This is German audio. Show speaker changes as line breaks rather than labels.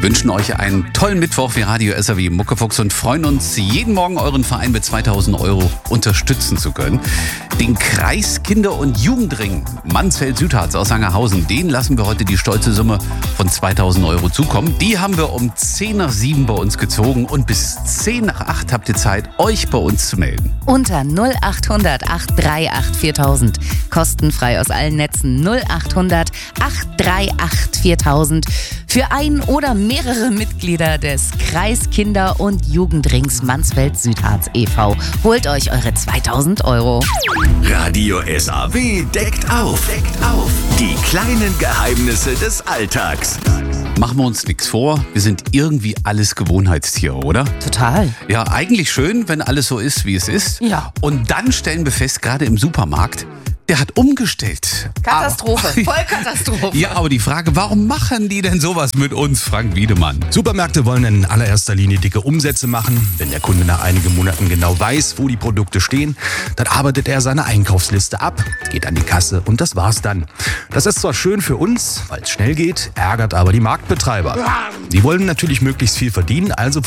wünschen euch einen tollen Mittwoch wie Radio SAW Muckefuchs und freuen uns, jeden Morgen euren Verein mit 2000 Euro unterstützen zu können. Den Kreis Kinder- und Jugendring Mansfeld-Südharz aus Sangerhausen, den lassen wir heute die stolze Summe von 2000 Euro zukommen. Die haben wir um 10 nach 7 bei uns gezogen und bis 10 nach 8 habt ihr Zeit, euch bei uns zu melden.
Unter 0800 838 4000. Kostenfrei aus allen Netzen. 0800 838 4000. Für ein oder mehrere Mitglieder des Kreis Kinder- und Jugendrings Mansfeld-Südharz e.V. Holt euch eure 2000 Euro.
Radio SAW deckt auf. Die kleinen Geheimnisse des Alltags.
Machen wir uns nichts vor, wir sind irgendwie alles Gewohnheitstiere, oder?
Total.
Ja, eigentlich schön, wenn alles so ist, wie es ist.
Ja.
Und dann stellen wir fest, gerade im Supermarkt, der hat umgestellt.
Katastrophe, Vollkatastrophe.
Ja, aber die Frage, warum machen die denn sowas mit uns, Frank Wiedemann?
Supermärkte wollen in allererster Linie dicke Umsätze machen. Wenn der Kunde nach einigen Monaten genau weiß, wo die Produkte stehen, dann arbeitet er seine Einkaufsliste ab, geht an die Kasse und das war's dann. Das ist zwar schön für uns, weil es schnell geht, ärgert aber die Marktbetreiber. Die wollen natürlich möglichst viel verdienen, also